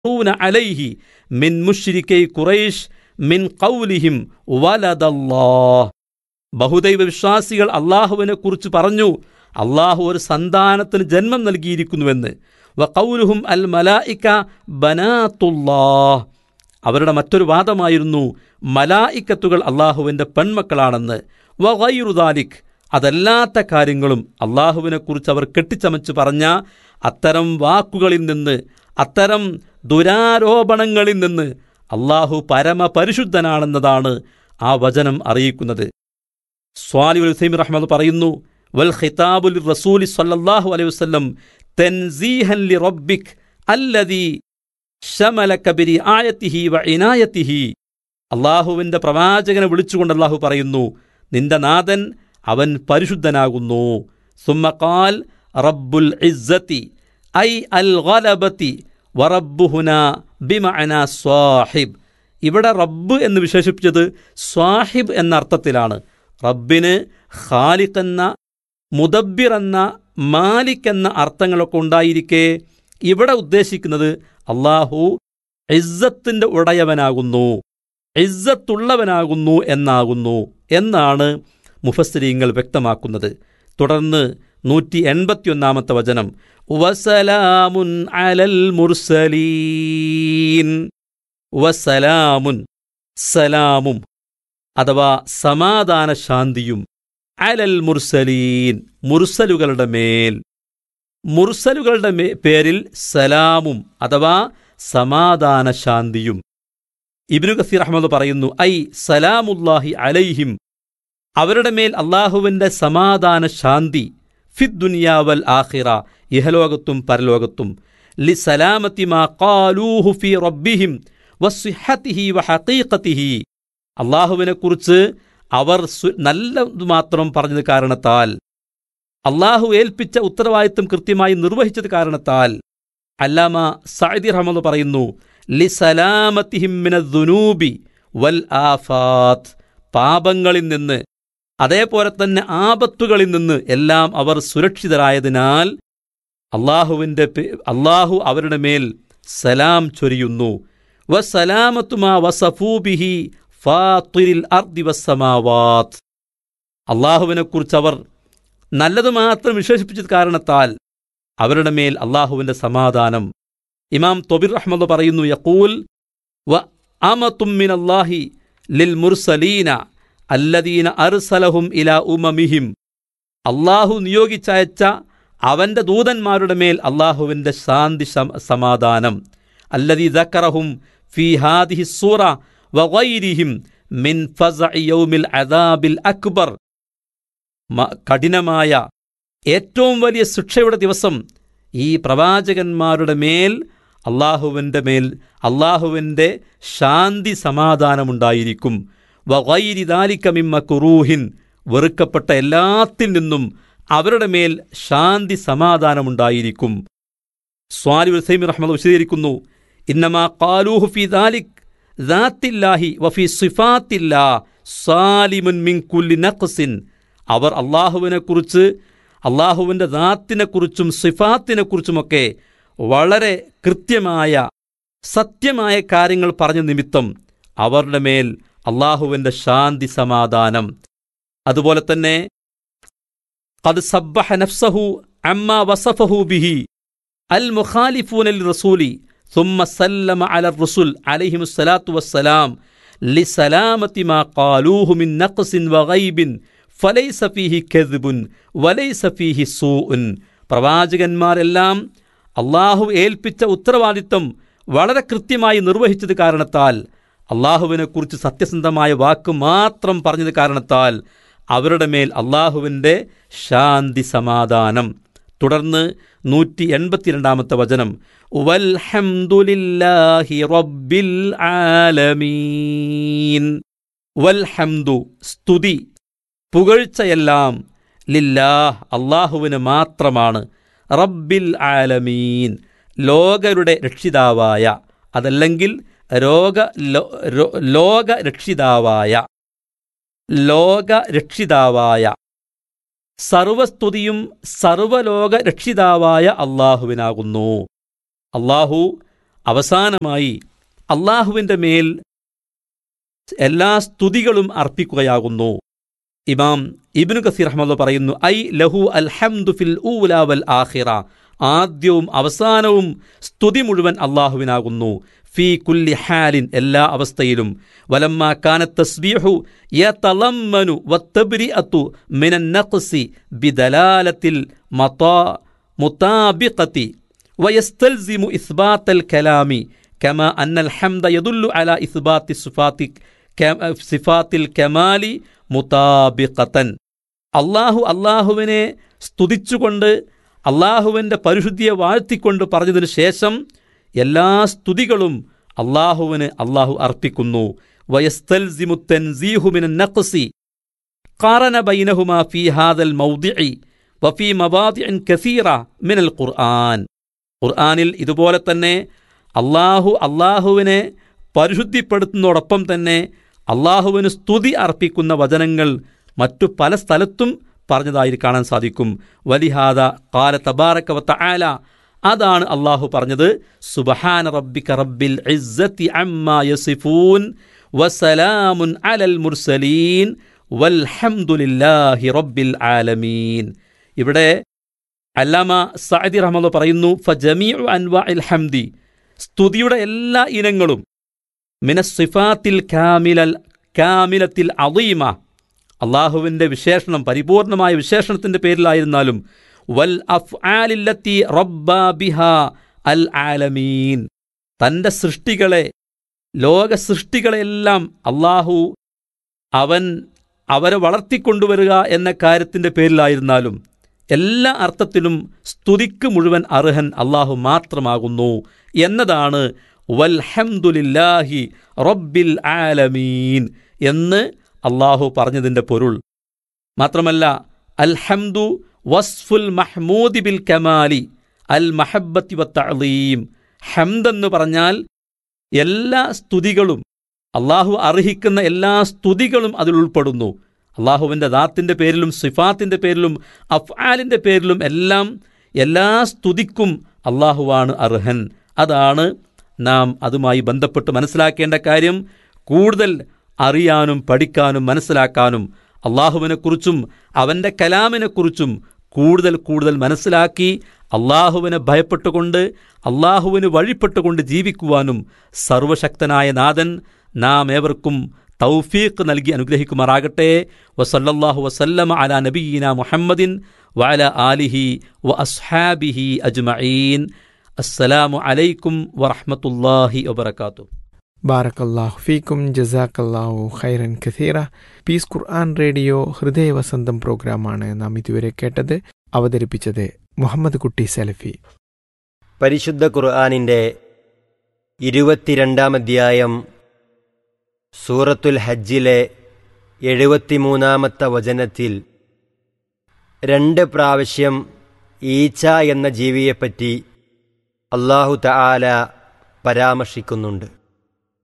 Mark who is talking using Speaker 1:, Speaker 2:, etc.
Speaker 1: അലൈഹി മിൻ മുശ്രിക്കൈ ഖുറൈശ് മിൻ ഖൗലിഹിം വലദല്ലാഹ്. ബഹുദൈവ വിശ്വാസികൾ അള്ളാഹുവിനെ കുറിച്ച് പറഞ്ഞു, അള്ളാഹു ഒരു സന്താനത്തിന് ജന്മം നൽകിയിരിക്കുന്നുവെന്ന്. വഖൗലുഹും അൽ മലായിക ബനാത്തുല്ലാഹ്. അവരുടെ മറ്റൊരു വാദമായിരുന്നു മലായിക്കത്തുകൾ അള്ളാഹുവിൻ്റെ പെൺമക്കളാണെന്ന്. വഗൈറു ദാലിക്. അതല്ലാത്ത കാര്യങ്ങളും അള്ളാഹുവിനെക്കുറിച്ച് അവർ കെട്ടിച്ചമച്ച് പറഞ്ഞ അത്തരം വാക്കുകളിൽ നിന്ന്, അത്തരം ദുരാരോപണങ്ങളിൽ നിന്ന് അള്ളാഹു പരമപരിശുദ്ധനാണെന്നതാണ് ആ വചനം അറിയിക്കുന്നത്. സ്വാലിഹ് അൽ ഉസൈമീൻ റഹ്മത്തുള്ളാഹി പറയുന്നു, വൽ ഖിതാബു ലിറസൂലി സ്വല്ലല്ലാഹു അലൈഹി വസല്ലം തൻസീഹൻ ലിറബ്ബിക് അല്ലദീ ശമലക ബിരിആയതിഹി വഇനായതിഹി. അള്ളാഹുവിൻ്റെ പ്രവാചകനെ വിളിച്ചുകൊണ്ട് അള്ളാഹു പറയുന്നു, നിന്റെ നാഥൻ അവൻ പരിശുദ്ധനാകുന്നു. സുമ്മ ഖാൽ റബ്ബുൽ ഇസ്സത്തി ഐ അൽ ഗലബത്തി വറബ്ബുഹുന ബിമഅന സ്വാഹിബ്. ഇവിടെ റബ്ബ് എന്ന് വിശേഷിപ്പിച്ചത് സ്വാഹിബ് എന്ന അർത്ഥത്തിലാണ്. റബ്ബിന് ഖാലിഖ് എന്ന, മുദബ്ബിർ എന്ന, മാലിക് എന്ന അർത്ഥങ്ങളൊക്കെ ഉണ്ടായിരിക്കെ ഇവിടെ ഉദ്ദേശിക്കുന്നത് അള്ളാഹു ഇസ്സത്തിൻ്റെ ഉടയവനാകുന്നു, ഇസ്സത്തുള്ളവനാകുന്നു എന്നാണ് മുഫസ്സിരീങ്ങൾ വ്യക്തമാക്കുന്നത്. തുടർന്ന് 181 വചനം, വസലാമുൻ അലൽ മുർസലീൻ. വസലാമുൻ, സലാമും അഥവാ സമാധാന ശാന്തിയും, അലൽ മുർസലീൻ, മുർസലുകളുടെ മേൽ. മുർസലുകളുടെ പേരിൽ സലാമും അഥവാ സമാധാന ശാന്തിയും. ഇബ്നു കസീർ അഹ്മദ് പറയുന്നു, ഐ സലാമുല്ലാഹി അലൈഹിം, അവരുടെ മേൽ അള്ളാഹുവിൻ്റെ സമാധാന ശാന്തി, ഫിദ്ദുനിയാ വൽ ആഖിറ, ഇഹലോകത്തും പരലോകത്തും. ലി സലാമത്തി മാ ഖാലൂഹു ഫീ റബ്ബിഹിം വസ്സിഹ്ഹതിഹി വഹഖീഖതിഹി. അള്ളാഹുവിനെക്കുറിച്ച് അവർ നല്ലത് മാത്രം പറഞ്ഞത് കാരണത്താൽ, അള്ളാഹു ഏൽപ്പിച്ച ഉത്തരവാദിത്വം കൃത്യമായി നിർവഹിച്ചത് കാരണത്താൽ. അല്ലാമ സഅദി റഹ്മത്തുള്ളാഹി പറയുന്നു, ലി സലാമത്തിഹിം മിനദ്ദുനൂബി വൽ ആഫാത്ത്, പാപങ്ങളിൽ നിന്ന് അതേപോലെ തന്നെ ആപത്തുകളിൽ നിന്ന് എല്ലാം അവർ സുരക്ഷിതരായതിനാൽ അള്ളാഹു അവരുടെ മേൽ സലാം ചൊരിയുന്നു. വസലാമത്തു മാ വസഫൂ ബിഹി ഫാത്തിരിൽ അർദി വസ്സമാവാത്ത്. അള്ളാഹുവിനെക്കുറിച്ച് അവർ നല്ലത് മാത്രം വിശേഷിപ്പിച്ചത് കാരണത്താൽ അവരുടെ മേൽ അള്ളാഹുവിൻ്റെ സമാധാനം. ഇമാം തൊബിർ റഹ്മത്തുള്ളാഹി പറയുന്നു, യഖൂൽ വ അമതും മിനല്ലാഹി ലിൽ മുർസലീന അല്ലദീന അർസലഹും ഇലാ ഉമമിഹിം. അള്ളാഹു നിയോഗിച്ചയച്ച അവൻ്റെ ദൂതന്മാരുടെ മേൽ അള്ളാഹുവിൻ്റെ ശാന്തി സമാധാനം. അല്ലദീ ദക്കറഹും ഫീ ഹാദിഹി സൂറ വഗൈരിഹിം മിൻ ഫസഇ യൗമിൽ അദാബിൽ അക്ബർ. കഠിനമായ ഏറ്റവും വലിയ ശിക്ഷയുടെ ദിവസം ഈ പ്രവാചകന്മാരുടെ മേൽ അള്ളാഹുവിൻ്റെ ശാന്തി സമാധാനമുണ്ടായിരിക്കും. വഗൈരി ദാലിക മിമ്മ കുറൂഹിൻ, വെറുക്കപ്പെട്ട എല്ലാത്തിൽ നിന്നും അവരുടെ മേൽ ശാന്തി സമാധാനമുണ്ടായിരിക്കും. സ്വാലിഹ് അൽ ഉസൈമീൻ റഹ്മത്തുള്ളാഹി വിശദീകരിക്കുന്നു, ഇന്നമാ ഖാലൂഹു ഫീ ദാലിക് ദാത്തില്ലാഹി വഫീ സിഫാത്തില്ലാഹ് സാലിമുൻ മിൻ കുല്ലി നഖ്സിൻ. അവർ അള്ളാഹുവിനെക്കുറിച്ച്, അള്ളാഹുവിൻ്റെ ദാത്തിനെക്കുറിച്ചും സിഫാത്തിനെക്കുറിച്ചുമൊക്കെ വളരെ കൃത്യമായ സത്യമായ കാര്യങ്ങൾ പറഞ്ഞ നിമിത്തം അവരുടെ മേൽ അള്ളാഹുവിൻ്റെ ശാന്തി സമാധാനം. അതുപോലെ തന്നെ ഖദ് സബ്ബഹ നഫ്സഹു അമ്മാ വസഫഹു ബിഹി അൽ മുഖാലിഫൂന ലിറസൂലി ثم سلم على الرسل عليهم الصلاة والسلام لسلامة ما قالوه من نقص وغيب فليس فيه كذب وليس فيه سوء. പ്രവാചകന്മാരെല്ലാം അള്ളാഹു ഏൽപ്പിച്ച ഉത്തരവാദിത്വം വളരെ കൃത്യമായി നിർവഹിച്ചത് കാരണത്താൽ, അള്ളാഹുവിനെക്കുറിച്ച് സത്യസന്ധമായ വാക്ക് മാത്രം പറഞ്ഞത് കാരണത്താൽ അവരുടെ മേൽ അള്ളാഹുവിൻ്റെ ശാന്തി സമാധാനം. തുടർന്ന് 182 വചനം, വൽഹംദുലില്ലാഹി റബ്ബിൽ ആലമീൻ. വൽഹംദു, സ്തുതി, പുകഴ്ചയെല്ലാം, ലില്ലാഹ്, അള്ളാഹുവിന് മാത്രമാണ്. റബ്ബിൽ ആലമീൻ, ലോകരുടെ രക്ഷിതാവായ, അതല്ലെങ്കിൽ ലോകരക്ഷിതാവായ, സർവസ്തുതിയും സർവലോക രക്ഷിതാവായ അള്ളാഹുവിനാകുന്നു. അള്ളാഹു അവസാനമായി അള്ളാഹുവിൻ്റെ മേൽ എല്ലാ സ്തുതികളും അർപ്പിക്കുകയാകുന്നു. ഇമാം ഇബ്നു കസീർ റഹ്മത്തുള്ളാഹി പറയുന്നു, ഐ ലഹു അൽഹംദു ഫിൽ ഊല വൽ ആഖിറ, ആദ്യവും അവസാനവും സ്തുതി മുഴുവൻ അള്ളാഹുവിനാകുന്നു. ഫീ കുല്ലി ഹാലിൻ, എല്ലാ അവസ്ഥയിലും. വലമ്മാ കാനത്ത് തസ്ബീഹു യതളമ്മനു വത്തബ്രിഅതു മിനൻ നഖ്സി ബിദലാലത്തിൽ മുതാബിഖതി വയസ്തൽസിമു ഇസ്ബാത്തൽ കലാമി കമാ അന്നൽ ഹംദ യദുല്ലു അലാ ഇസ്ബാത്തി സിഫാത്തിൽ കമാലി മുതാബിഖതൻ. അള്ളാഹുവിനെ സ്തുതിച്ചുകൊണ്ട് അള്ളാഹുവിൻ്റെ പരിശുദ്ധിയെ വാഴ്ത്തിക്കൊണ്ട് പറഞ്ഞതിനു ശേഷം എല്ലാ സ്തുതികളും അള്ളാഹു അർപ്പിക്കുന്നു. വയസ്തൽസിമു തൻസീഹു മിനൻ നഖ്സി ഖാറന ബൈനഹുമാ ഫീ ഹാദൽ മൗദിഇ വഫീ മവാദിഇൻ കസീറ മിനൽ ഖുർആനിൽ ഇതുപോലെ തന്നെ അള്ളാഹുവിനെ പരിശുദ്ധിപ്പെടുത്തുന്നതോടൊപ്പം തന്നെ അള്ളാഹുവിന് സ്തുതി അർപ്പിക്കുന്ന വചനങ്ങൾ മറ്റു പല സ്ഥലത്തും പറഞ്ഞതായി കാണാൻ സാധിക്കും. വലിഹാദ ഖാല തബാറക വതആല, അതാണ് അള്ളാഹു പറഞ്ഞത്, സുബ്ഹാന റബ്ബിക റബ്ബിൽ ഇസ്സത്തി അമ്മാ യസിഫൂൻ വസലാമുൻ അലൽ മുർസലീൻ വൽഹംദുലില്ലാഹി റബ്ബിൽ ആലമീൻ. ഇവിടെ അല്ലാമ സഅദി റഹ്മത്തുള്ളാഹി പറയുന്നു, ഫജമീഉ അൻവാഇൽ ഹംദി, സ്തുതിയുടെ എല്ലാ ഇനങ്ങളും മിനസ്സിഫാത്തിൽ കാമിലത്തിൽ അദീമ, അള്ളാഹുവിൻ്റെ വിശേഷണം പരിപൂർണമായ വിശേഷണത്തിൻ്റെ പേരിലായിരുന്നാലും വൽ അഫ്ആലില്ലത്തി റബ്ബാ ബിഹാ അൽ ആലമീൻ, തൻ്റെ സൃഷ്ടികളെ ലോക സൃഷ്ടികളെല്ലാം അള്ളാഹു അവരെ വളർത്തിക്കൊണ്ടുവരിക എന്ന കാര്യത്തിൻ്റെ പേരിലായിരുന്നാലും എല്ലാ അർത്ഥത്തിലും സ്തുതിക്ക് മുഴുവൻ അർഹൻ അള്ളാഹു മാത്രമാകുന്നു എന്നതാണ് വൽഹംദുലില്ലാഹി റബ്ബിൽ ആലമീൻ എന്ന് അള്ളാഹു പറഞ്ഞതിൻ്റെ പൊരുൾ. മാത്രമല്ല അൽഹംദു വസ്ഫുൽ മഹ്മൂദി ബിൽ കമാലി അൽ മഹബ്ബത്തി വത്തഅലീം, ഹംദെന്ന് പറഞ്ഞാൽ എല്ലാ സ്തുതികളും അള്ളാഹു അർഹിക്കുന്ന എല്ലാ സ്തുതികളും അതിൽ ഉൾപ്പെടുന്നു. അള്ളാഹുവിൻ്റെ ദാത്തിൻ്റെ പേരിലും സിഫാത്തിൻ്റെ പേരിലും അഫ്ആലിൻ്റെ പേരിലും എല്ലാ സ്തുതിക്കും അള്ളാഹുവാണ് അർഹൻ. അതാണ് നാം അതുമായി ബന്ധപ്പെട്ട് മനസ്സിലാക്കേണ്ട കാര്യം. കൂടുതൽ അറിയാനും പഠിക്കാനും മനസ്സിലാക്കാനും അള്ളാഹുവിനെക്കുറിച്ചും അവൻ്റെ കലാമിനെക്കുറിച്ചും കൂടുതൽ മനസ്സിലാക്കി അള്ളാഹുവിനെ ഭയപ്പെട്ടുകൊണ്ട് അള്ളാഹുവിന് വഴിപ്പെട്ടുകൊണ്ട് ജീവിക്കുവാനും സർവശക്തനായ നാഥൻ നാം ഏവർക്കും തൗഫീഖ് നൽകി അനുഗ്രഹിക്കുമാറാകട്ടെ. വസല്ലല്ലാഹു വസല്ലമ അലാ നബിയ്യിനാ മുഹമ്മദിൻ വഅലാ ആലിഹി വഅസ്ഹാബിഹി അജ്മഈൻ. അസ്സലാമു അലൈക്കും വറഹ്മത്തുള്ളാഹി വബറകാതുഹു.
Speaker 2: ബാറക്കല്ലാഹു ഫീക്കും, ജസാക്കല്ലാഹു ഖൈറൻ കസീറ. പീസ് ഖുർആൻ റേഡിയോ ഹൃദയവസന്തം പ്രോഗ്രാമാണ് നാം ഇതുവരെ കേട്ടത്. അവതരിപ്പിച്ചത് മുഹമ്മദ് കുട്ടി സലഫി.
Speaker 3: പരിശുദ്ധ ഖുർആനിൻ്റെ 22-ാം അധ്യായം സൂറത്തുൽ ഹജ്ജിലെ 73-ാമത്തെ വചനത്തിൽ 2 പ്രാവശ്യം ഈച്ച എന്ന ജീവിയെപ്പറ്റി അല്ലാഹു തആല പരാമർശിക്കുന്നുണ്ട്.